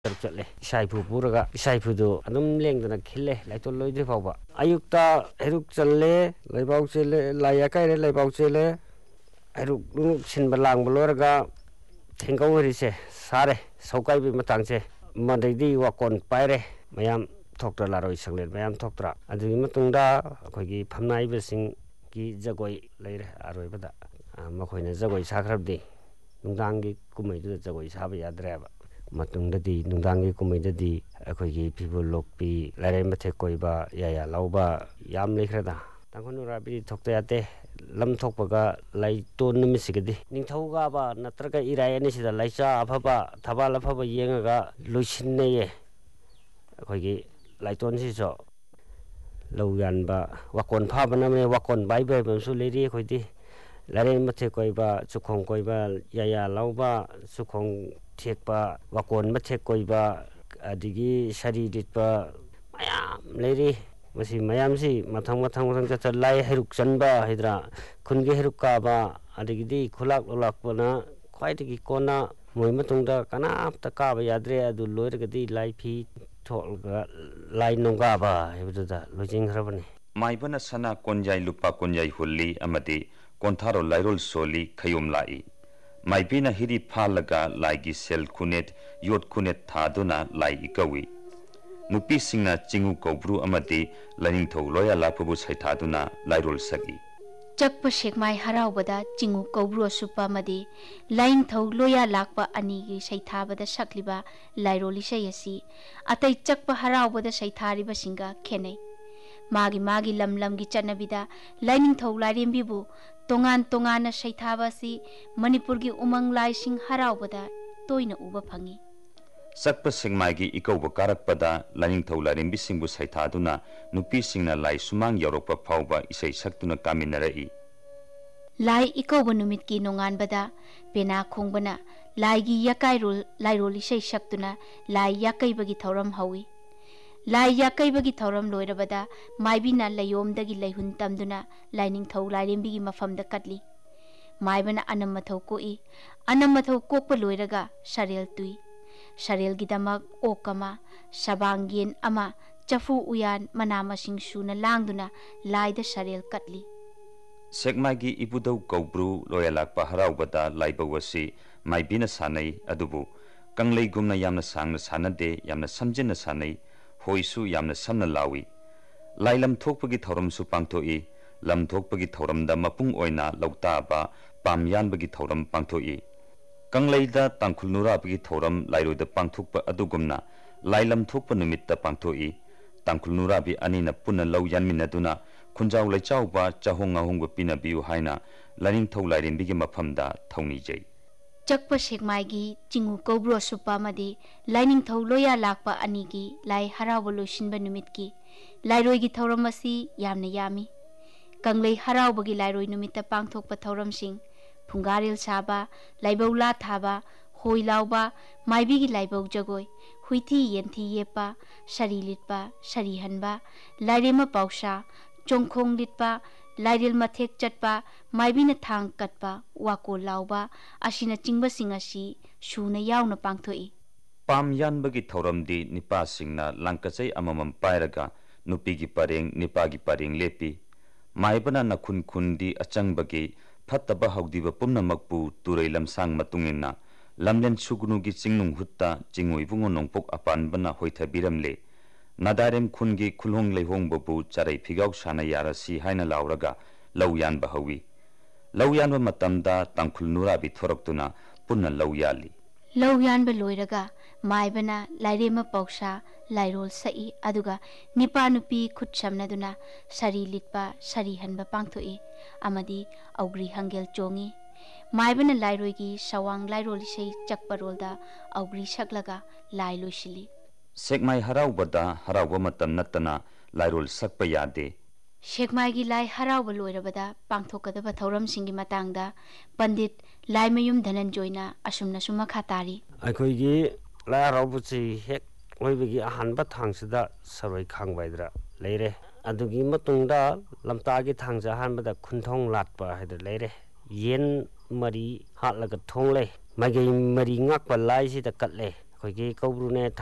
चले इसाइफु पुरगा इसाइफुदु अदुम लेंदना खिले लाइतो लोइदे फावबा अयुक्ता हेरुक चले लाइबाउ चले लाया काइरे लाइबाउ चले हेरुक सिनबा लांग बलोरगा थेंगाउ हरिसे सारे सौकाइबि मतंगसे मदैदि वाकोन पाइरे मयाम थोक्टर लारोइ संगले मयाम थोक्तरा अदुगि मतुंगदा अखोइगी फमनाइबसिंग की जगोइ लेरे आरोइबदा मखोइना जगोइ साखरबदि नुंदांगी कुमैदु जगोइ साबा याद्रेबा मतुंगददी नुंदांगी कुमैददी अखोइगी फिबुल लोकपी लाइरे मथे कोइबा याया लाउबा याम लेखरदा तांखनुराबि थोक्ता याते लम थोकपगा लाइतोन नुमिसिगदि निंथौगाबा नत्रगा इराय अनिसिदा लाइचा अफबा थबाल अफबा येंगागा लोइसिननेये अखोइगी लाइतोन सिसो लौ यानबा वाकोन फाबना मे वाकोन बाइबे बमसु लेरि अखोइदि लाइरे मथे कोइबा सुखोंग कोइबा याया लाउबा सुखोंग थेकपा वाकोन मथे कोइबा अदिगी सरी दिटपा मयाम लेरि मसी मयाम सी मथंग मथंग मथंग चत लाई हेरुक चनबा हिद्रा खुनगे हेरुक काबा अदिगिदि खुलाक लोलाकपना ख्वाइदगी कोना मोइ मतुंगदा कनामता काबा याद्रे अदु लोइरगदि लाई फी थोलगा लाई नोंगाबा हेबदुदा लोजिंगरबने माइबना सना कोंजाई लुपा कोंजाई हुल्ली अमदि कोंथारो लाइरोल सोली खयुम लाई माइबीना हिरी फालगा लाइगी सेल खुनेट योट खुनेट थादुना लाई इकवी नुपी सिंगना चिंगु कौब्रु अमदि लाइनिंथौ लोया लाफबु सैथादुना लाइरोल सगी चक्प शेखमाई हरावबदा चिंगु कौब्रु सुपा मदि लाइनिंथौ लोया लाकपा अनिगी सैथाबदा सकलिबा लाइरोली सयसी अतै चक्प हरावबदा सैथारिबा सिंगा खेनै मागी मागी लम लमगी चनबिदा लाइनिंथौ लाइरेंबिबु तोंगान तोंगान सैथाबासी मणिपुरगी उमंग लाइसिंग हरावबदा तोइना उबा फंगी सकप सिंगमागी इकौब कारकपदा लाइनिंथौ लाइरेंबिसिंगबु सैथादुना नुपीसिंगना लाई सुमांग यौरकपा फावबा इसै सक्तुना कामिनरई लाई इकौब नुमितकी नोंगानबदा पेना खोंगबना लाइगी यकाइरोल लाइरोल इसै सक्तुना लाई याकैबगी थौरम हौई लाई याकैबगी थौरम लोइरबदा माइबिना लयोमदगी लैहुन तमदुना लाइनिंथौ लाइरेंबिगी मफमदा कटली माइबना अनमथौ कोई अनमथौ कोकपा लोइरगा सरेल तुई सरेल गिदमक ओकमा सबांगेन अमा चफु उयान मना मसिंग सुना लांगदुना लाइदा सरेल कटली सेकमागी इबुदौ कौब्रु लोयालाकपा हरावबदा लाइबवसी माइबिना सानै अदुबु कंगलैगुमना यामना सांगना सानदे यामना समजिना सानै होइसु यामना समना लावी लाइलम थोकपगी थौरमसु पांथोई लम थोकपगी थौरमदा मपुंग ओइना लौताबा पामयानबगी थौरम पांथोई कंगलैदा तांखुलनुराबगी थौरम लाइरोदा पांथोकपा अदुगुमना लाइलम थोकपा नुमित्ता पांथोई तांखुलनुराबी अनिना पुन्ना लौ यानमिनदुना खुंजाव लैचाउबा चाहोंग अहोंग पिनाबियु हाइना लाइनिंथौ लाइरेंबिगी मफमदा थौनिजै चक्प शेखमाइगी चिंगु कौब्रो सुपा मदि लाइनिंथौ लोया लाकपा अनिगी लाई हराव लोइसिनबा नुमितकी लाइरोइगी थौरम असी यामना यामी कंगलै हरावबगी लाइरोइ नुमित्ता पांथोकपा थौरमसिंग फुंगारेल साबा लाइबौला थाबा होई लाउबा माइबिगी लाइबौ जगोय हुइथी येंथी येपा सरी लिटपा सरी हनबा लाइरेमा पाउसा चोंखोंग लिटपा लाइरेल मथेक चटपा माइबिना थांग कटपा वाको लाउबा असिना चिंगबसिंग असि सुना यावना पांथोई पाम यानबगी थौरमदी निपासिंगना लांकचै अममम पायरगा नुपीगी परेंग निपागी परेंग लेपी माइबना नखुन खुंदी अचंगबगी फत्तबा हौदीबा पुम्नमकपु तुरै लमसांग मतुंगिना लमलेन सुगुनुगी चिंगनुंग हुत्ता चिंगोइबुंगो नोंपोक अपानबना होइथबिरमले नादारेम खुनगी खुलहोंग लेहोंगबबु चरै फिगाव साना यारसी हाइना लाउरगा लौ यानबा हौवी लौ यानबा मतमदा तांखुलनुराबी थोरक्तुना पुन्ना लौ याली लौ यानबा लोइरगा माइबना लाइरेमा पौसा लाइरोल सई अदुगा निपा नुपी खुद समनदुना सरी लिटपा सरी हनबा पांथोई अमदी औग्री हंगेल चोंगी माइबना लाइरोइगी सवांग लाइरोल इसै चकपरोलदा औग्री सकलगा लाई लोइसिली सेकमाई हरावबदा हरावबा मतम नत्तना लाइरोल सकपा यादे शेखमाइगी लाई हरावबा लोइरबदा पांथोकदबा थौरमसिंगी मतंगदा पंडित लाइमयुम धनंजयना असुमना सुमा खातारी अखोइगी लाई हरावबुची हेक ओइबगी अहानबा थांगसिदा सरoi खांगबाइद्रा लेरे अदुगी मतुंगदा लमतागी थांगजा अहानबदा खुनथोंग लाटपा हाइदर लेरे येन मरी हातलगा थोंगले माइगै मरी ngakpa lai si da katle ꯑꯩꯈꯣꯏꯒꯤ ꯀꯧꯕ꯭ꯔꯨꯅꯦ